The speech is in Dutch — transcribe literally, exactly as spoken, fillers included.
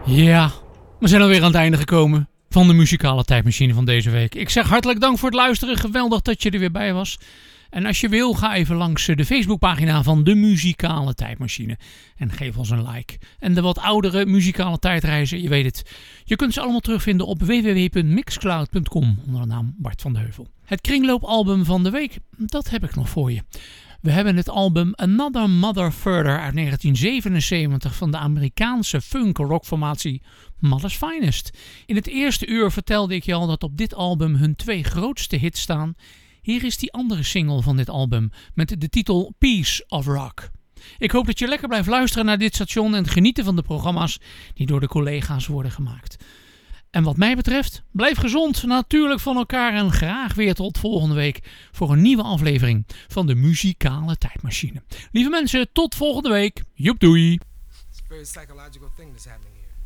Ja, we zijn alweer aan het einde gekomen van de muzikale tijdmachine van deze week. Ik zeg hartelijk dank voor het luisteren. Geweldig dat je er weer bij was. En als je wil, ga even langs de Facebookpagina van de muzikale tijdmachine. En geef ons een like. En de wat oudere muzikale tijdreizen, je weet het. Je kunt ze allemaal terugvinden op w w w punt mixcloud punt com onder de naam Bart van de Heuvel. Het kringloopalbum van de week, dat heb ik nog voor je. We hebben het album Another Mother Further uit negentien zevenenzeventig van de Amerikaanse funk-rockformatie Mother's Finest. In het eerste uur vertelde ik je al dat op dit album hun twee grootste hits staan. Hier is die andere single van dit album met de titel Piece of Rock. Ik hoop dat je lekker blijft luisteren naar dit station en genieten van de programma's die door de collega's worden gemaakt. En wat mij betreft, blijf gezond natuurlijk van elkaar en graag weer tot volgende week voor een nieuwe aflevering van de muzikale tijdmachine. Lieve mensen, tot volgende week. Joep doei. It's a very psychological thing that's happening here.